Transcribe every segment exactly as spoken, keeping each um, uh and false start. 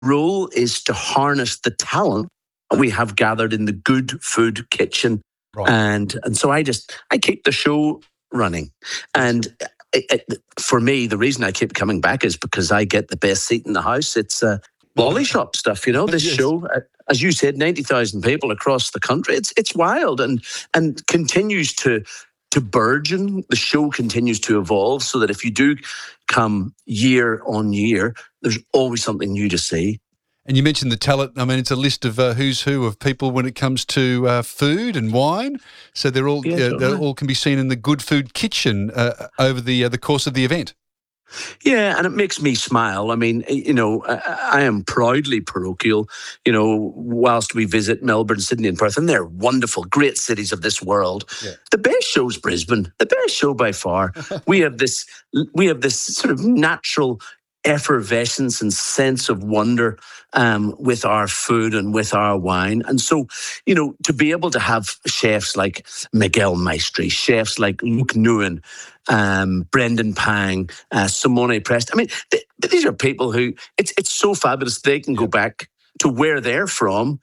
role is to harness the talent we have gathered in the Good Food Kitchen. Right. And and so I just, I keep the show running. And it, it, for me, the reason I keep coming back is because I get the best seat in the house. It's uh, lolly shop stuff, you know, this yes. show, uh, as you said, ninety thousand people across the country. It's it's wild and and continues to to burgeon. The show continues to evolve so that if you do come year on year, there's always something new to see. And you mentioned the talent. I mean, it's a list of uh, who's who of people when it comes to uh, food and wine. So they're all yeah, uh, they all can be seen in the Good Food Kitchen uh, over the uh, the course of the event. Yeah, and it makes me smile. I mean, you know, I, I am proudly parochial, you know, whilst we visit Melbourne, Sydney and Perth, and they're wonderful, great cities of this world. Yeah. The best show's Brisbane, the best show by far. we have this, we have this sort of natural effervescence and sense of wonder um, with our food and with our wine. And so, you know, to be able to have chefs like Miguel Maestri, chefs like Luke Nguyen, um, Brendan Pang, uh, Simone Prest. I mean, th- these are people who, it's it's so fabulous they can go back to where they're from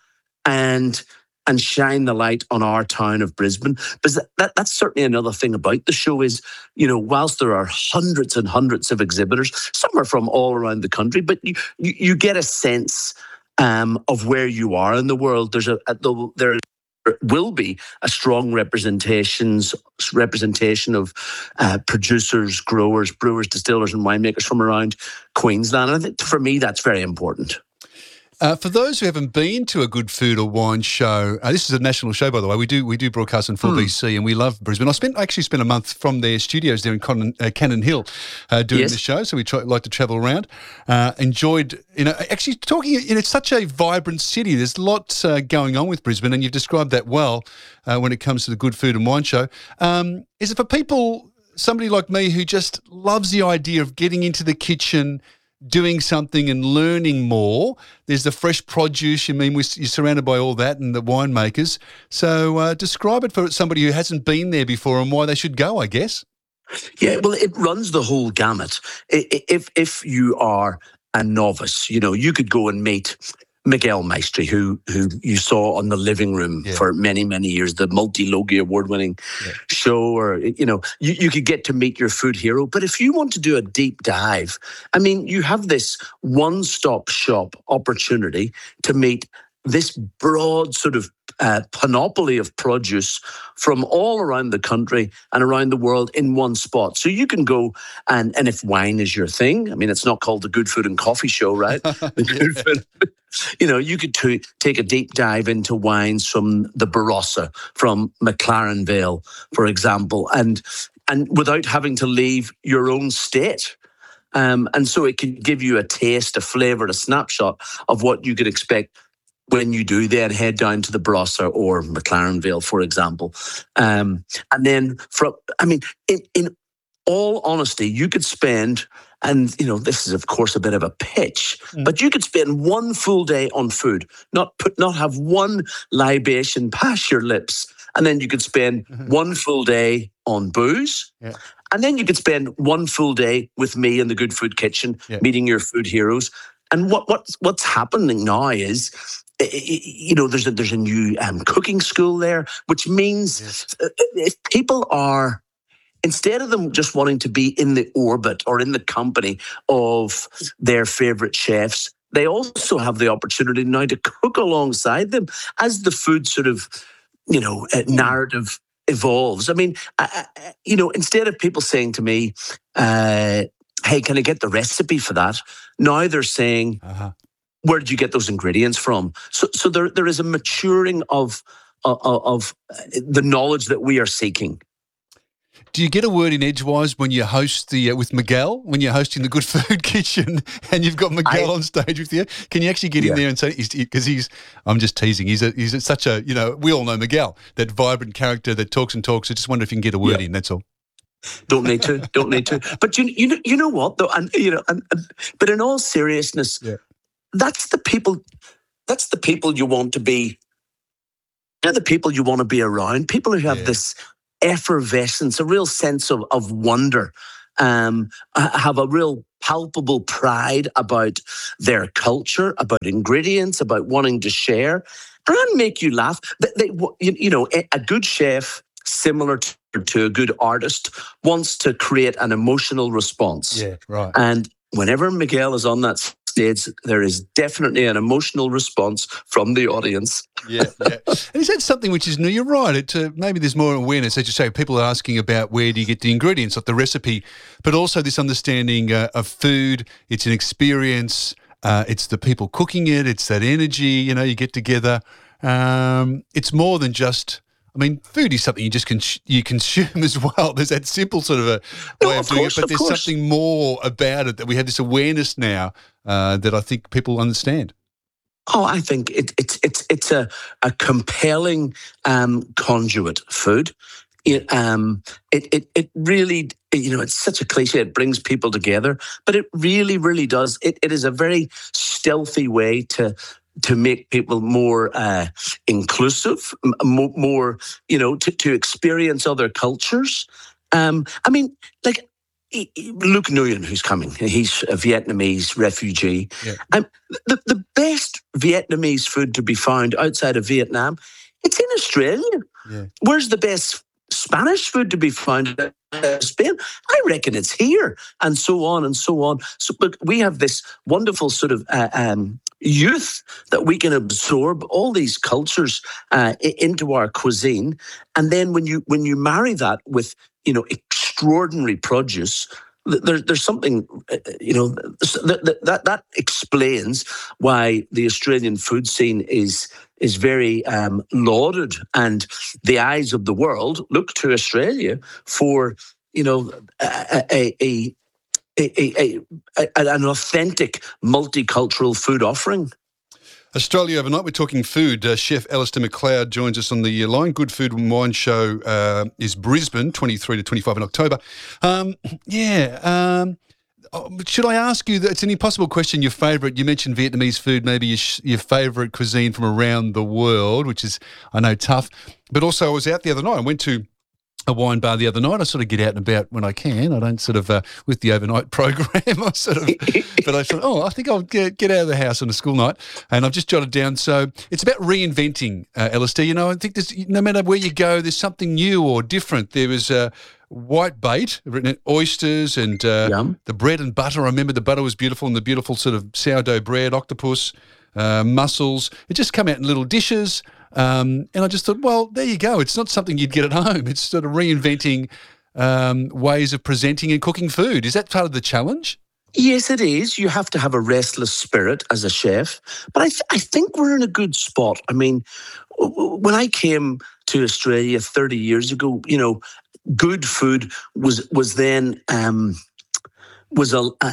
and and shine the light on our town of Brisbane. Because that, that, that's certainly another thing about the show is, you know, whilst there are hundreds and hundreds of exhibitors, some are from all around the country, but you you, you get a sense um, of where you are in the world. There's a, a there will be a strong representations representation of uh, producers, growers, brewers, distillers, and winemakers from around Queensland. And I think for me, that's very important. Uh, for those who haven't been to a Good Food or Wine show, uh, this is a national show, by the way. We do we do broadcast on four B C, mm. and we love Brisbane. I spent I actually spent a month from their studios there in Con- uh, Cannon Hill uh, doing yes. the show, so we try, like to travel around. Uh, enjoyed, you know, actually talking. You know, it's such a vibrant city. There's lots uh, going on with Brisbane, and you've described that well uh, when it comes to the Good Food and Wine show. Um, is it for people, somebody like me, who just loves the idea of getting into the kitchen, doing something and learning more? There's the fresh produce. You mean you're surrounded by all that and the winemakers. So uh, describe it for somebody who hasn't been there before and why they should go, I guess. Yeah, well, it runs the whole gamut. If if you are a novice, you know, you could go and meet Miguel Maestri, who who you saw on The Living Room yeah. for many, many years, the multi-Logie award-winning yeah. show, or, you know, you, you could get to meet your food hero. But if you want to do a deep dive, I mean, you have this one-stop shop opportunity to meet this broad sort of uh, panoply of produce from all around the country and around the world in one spot. So you can go and, and if wine is your thing, I mean, it's not called the Good Food and Coffee Show, right? The Good Food, you know, you could t- take a deep dive into wines from the Barossa, from McLaren Vale, for example, and and without having to leave your own state. Um, and so it can give you a taste, a flavour, a snapshot of what you could expect when you do then head down to the Barossa or McLaren Vale, for example. Um, and then, from, I mean, in, in all honesty, you could spend, and, you know, this is, of course, a bit of a pitch, mm. but you could spend one full day on food, not put, not have one libation pass your lips, and then you could spend mm-hmm. one full day on booze, yeah. and then you could spend one full day with me in the Good Food Kitchen, yeah. meeting your food heroes. And what, what what's happening now is, you know, there's a, there's a new um, cooking school there, which means yes. if people are, instead of them just wanting to be in the orbit or in the company of their favourite chefs, they also have the opportunity now to cook alongside them as the food sort of, you know, uh, narrative evolves. I mean, I, I, you know, instead of people saying to me, uh, hey, can I get the recipe for that? Now they're saying, uh-huh. where did you get those ingredients from? So, so there, there is a maturing of, of, of the knowledge that we are seeking. Do you get a word in edgewise when you host the uh, with Miguel, when you're hosting the Good Food Kitchen and you've got Miguel I, on stage with you? Can you actually get yeah. in there and say, because he's, he's, I'm just teasing, he's a, he's a, such a, you know, we all know Miguel, that vibrant character that talks and talks. I just wonder if you can get a word yeah. in, that's all. Don't need to, don't need to. But you, you know, you know what though, and you know, and, and but in all seriousness, yeah. that's the people, that's the people you want to be. They're the people you want to be around. People who have yeah. this effervescence, a real sense of of wonder, um, ha- have a real palpable pride about their culture, about ingredients, about wanting to share, and make you laugh. They, they, you, you know, a, a good chef, similar to, to a good artist, wants to create an emotional response. Yeah, right. And whenever Miguel is on that stage, there is definitely an emotional response from the audience. Yeah, yeah. And is that something which is new? You're right. It, uh, maybe there's more awareness, as you say. People are asking about where do you get the ingredients, like the recipe, but also this understanding uh, of food. It's an experience. Uh, it's the people cooking it. It's that energy. You know, you get together. Um, it's more than just. I mean, food is something you just cons- you consume as well. There's that simple sort of a No, way of, of doing course, it, but of there's course. something more about it, that we have this awareness now uh, that I think people understand. Oh, I think it, it's it's it's a a compelling um, conduit food. It, um, it it it really, you know, it's such a cliche. It brings people together, but it really, really does. It it is a very stealthy way to to make people more uh, inclusive, m- mo- more, you know, to to experience other cultures. Um, I mean, like e- e- Luke Nguyen, who's coming. He's a Vietnamese refugee. Yeah. Um, the, the best Vietnamese food to be found outside of Vietnam, it's in Australia. Yeah. Where's the best Spanish food to be found in Spain? I reckon it's here, and so on and so on. So, but we have this wonderful sort of uh, um, youth that we can absorb all these cultures uh, i- into our cuisine, and then when you when you marry that with, you know, extraordinary produce. th- There, there's something, uh, you know, that, that that that explains why the Australian food scene is is very um, lauded, and the eyes of the world look to Australia for, you know, a a, a, a, a, a an authentic multicultural food offering. Australia Overnight, we're talking food. Uh, Chef Alistair McLeod joins us on the line. Good Food and Wine Show uh, is Brisbane, twenty-three to twenty-five in October. Um, yeah. Um, oh, should I ask you, that it's an impossible question, your favourite, you mentioned Vietnamese food, maybe your, sh- your favourite cuisine from around the world, which is, I know, tough. But also I was out the other night. I went to a wine bar the other night. I sort of get out and about when I can. I don't sort of, uh, with the overnight program, I sort of, but I thought, oh, I think I'll get, get out of the house on a school night. And I've just jotted down. So it's about reinventing, uh, L S D. You know, I think there's, no matter where you go, there's something new or different. There was uh, white bait, written at oysters and uh, Yum. the bread and butter. I remember the butter was beautiful, and the beautiful sort of sourdough bread, octopus, uh, mussels. It just come out in little dishes. Um, and I just thought, well, there you go. It's not something you'd get at home. It's sort of reinventing um, ways of presenting and cooking food. Is that part of the challenge? Yes, it is. You have to have a restless spirit as a chef. But I, th- I think we're in a good spot. I mean, w- w- when I came to Australia thirty years ago, you know, good food was was then um, was a uh,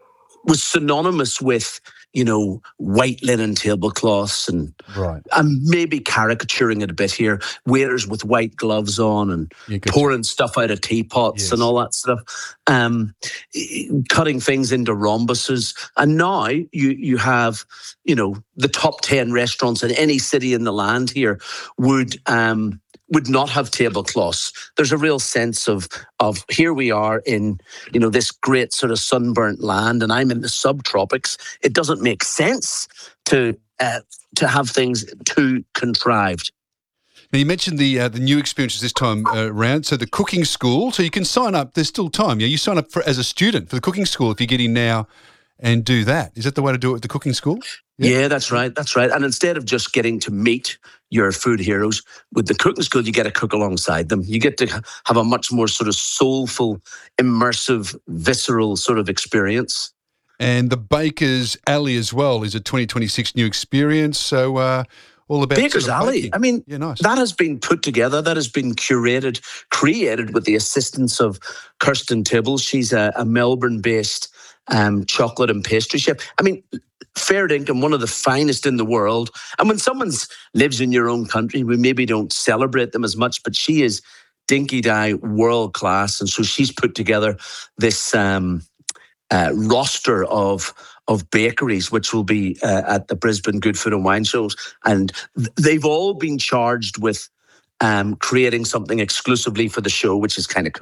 was synonymous with, you know, white linen tablecloths and Right. I'm maybe caricaturing it a bit here. Waiters with white gloves on and Yeah, gotcha. pouring stuff out of teapots Yes. and all that stuff, um, cutting things into rhombuses. And now you you have, you know, the top ten restaurants in any city in the land here would um, would not have tablecloths. There's a real sense of of here we are in, you know, this great sort of sunburnt land, and I'm in the subtropics. It doesn't make sense to uh, to have things too contrived. Now, you mentioned the uh, the new experiences this time uh, around. So the cooking school. So you can sign up. There's still time. Yeah, you sign up for, as a student for the cooking school if you get in now and do that. Is that the way to do it at the cooking school? Yeah, that's right. That's right. And instead of just getting to meet your food heroes with the cooking school, you get to cook alongside them. You get to have a much more sort of soulful, immersive, visceral sort of experience. And the Baker's Alley as well is a twenty twenty-six new experience. So uh, all about Baker's sort of Alley. baking. I mean, Yeah, nice. that has been put together. That has been curated, created with the assistance of Kirsten Tibbles. She's a, a Melbourne-based um, chocolate and pastry chef. I mean, fair dinkum, one of the finest in the world. And when someone lives in your own country, we maybe don't celebrate them as much, but she is dinky die world class. And so she's put together this um, uh, roster of of bakeries, which will be uh, at the Brisbane Good Food and Wine Shows. And th- they've all been charged with um, creating something exclusively for the show, which is kind of cool.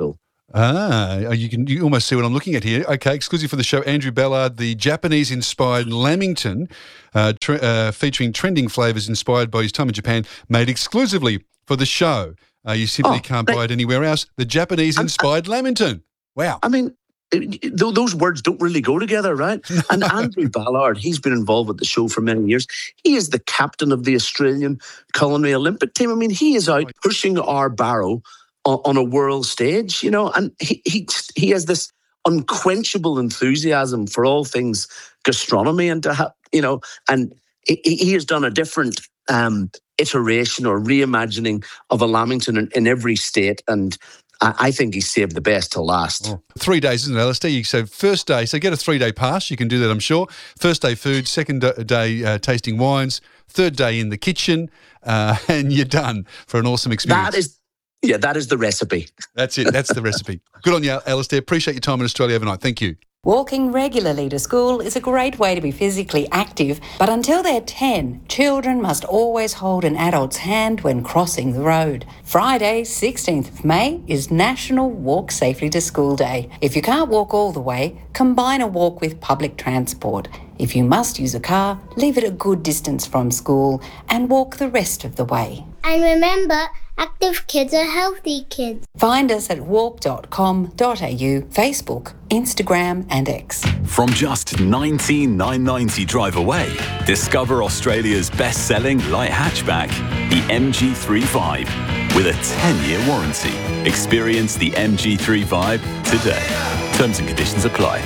Ah, you can you almost see what I'm looking at here. Okay, exclusive for the show, Andrew Ballard, the Japanese-inspired Lamington, uh, tre- uh, featuring trending flavours inspired by his time in Japan, made exclusively for the show. Uh, you simply Oh, can't they- buy it anywhere else. The Japanese-inspired Lamington. Wow. I mean, it- it- those words don't really go together, right? And Andrew Ballard, he's been involved with the show for many years. He is the captain of the Australian Culinary Olympic team. I mean, he is out pushing our barrow on, on a world stage, you know, and he, he, he has this unquenchable enthusiasm for all things gastronomy, and to have, you know, and he, he has done a different um, iteration or reimagining of a Lamington in, in every state, and I, I think he saved the best till last. Oh. Three days, isn't it, Alistair? You, so first day, so get a three-day pass. You can do that, I'm sure. First day food, second day uh, tasting wines, third day in the kitchen, uh, and you're done for an awesome experience. That is, yeah, that is the recipe. That's it. That's the recipe. Good on you, Alistair. Appreciate your time in Australia overnight. Thank you. Walking regularly to school is a great way to be physically active, but until they're ten, children must always hold an adult's hand when crossing the road. Friday, sixteenth of May, is National Walk Safely to School Day. If you can't walk all the way, combine a walk with public transport. If you must use a car, leave it a good distance from school and walk the rest of the way. And remember, active kids are healthy kids. Find us at walk dot com dot a u, Facebook, Instagram and X. From just nineteen thousand nine hundred ninety drive away, discover Australia's best-selling light hatchback, the M G three Vibe, with a ten-year warranty. Experience the M G three Vibe today. Terms and conditions apply.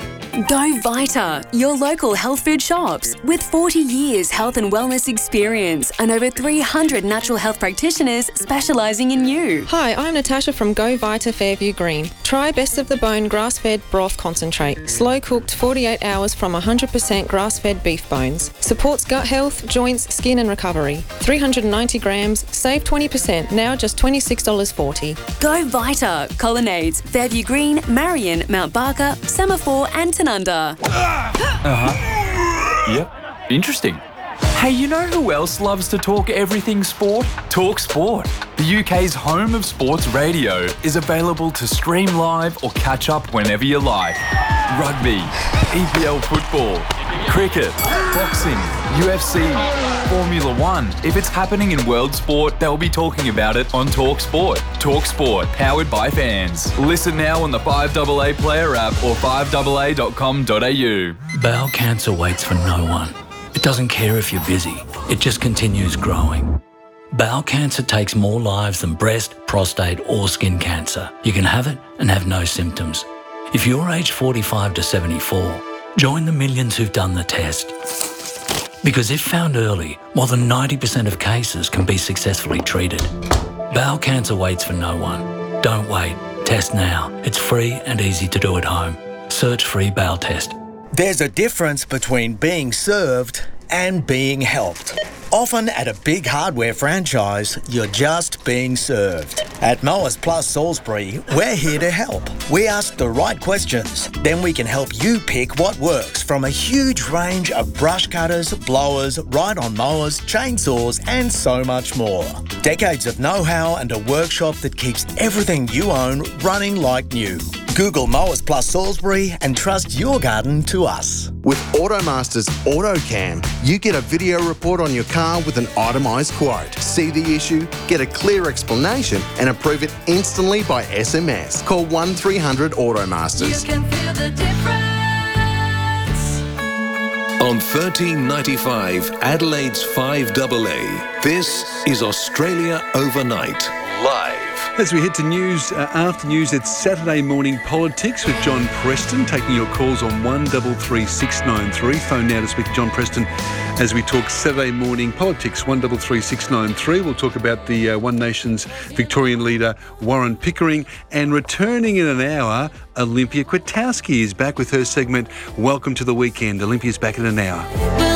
Go Vita, your local health food shops. With forty years health and wellness experience and over three hundred natural health practitioners specialising in you. Hi, I'm Natasha from Go Vita Fairview Green. Try Best of the Bone grass-fed broth concentrate. Slow-cooked forty-eight hours from one hundred percent grass-fed beef bones. Supports gut health, joints, skin and recovery. three hundred ninety grams, save twenty percent, now just twenty-six dollars forty. Go Vita, Colonnades, Fairview Green, Marion, Mount Barker, Semaphore and Tanunda. Uh-huh. Yep. Interesting. Hey, you know who else loves to talk everything sport? Talk Sport. The U K's home of sports radio is available to stream live or catch up whenever you like. Rugby, E P L football, cricket, boxing, U F C, Formula One. If it's happening in world sport, they'll be talking about it on Talk Sport. Talk Sport, powered by fans. Listen now on the five A A Player app or five A A dot com dot a u. Bowel cancer waits for no one. It doesn't care if you're busy. It just continues growing. Bowel cancer takes more lives than breast, prostate or skin cancer. You can have it and have no symptoms. If you're aged forty-five to seventy-four, join the millions who've done the test. Because if found early, more than ninety percent of cases can be successfully treated. Bowel cancer waits for no one. Don't wait. Test now. It's free and easy to do at home. Search free bowel test. There's a difference between being served and being helped. Often at a big hardware franchise, you're just being served. At Mowers Plus Salisbury, we're here to help. We ask the right questions, then we can help you pick what works from a huge range of brush cutters, blowers, ride-on mowers, chainsaws and so much more. Decades of know-how and a workshop that keeps everything you own running like new. Google Mowers Plus Salisbury and trust your garden to us. With Automaster's AutoCam, you get a video report on your car with an itemised quote. See the issue, get a clear explanation and approve it instantly by S M S. Call one three hundred Automasters. You can feel the difference. On thirteen ninety-five, Adelaide's five A A, this is Australia Overnight, live. As we head to news, uh, after news, it's Saturday Morning Politics with John Preston, taking your calls on one three three six nine three. Phone now to speak to John Preston as we talk Saturday Morning Politics, one three three six nine three. We'll talk about the uh, One Nation's Victorian leader, Warren Pickering, and returning in an hour, Olympia Kwiatkowski is back with her segment, Welcome to the Weekend. Olympia's back in an hour.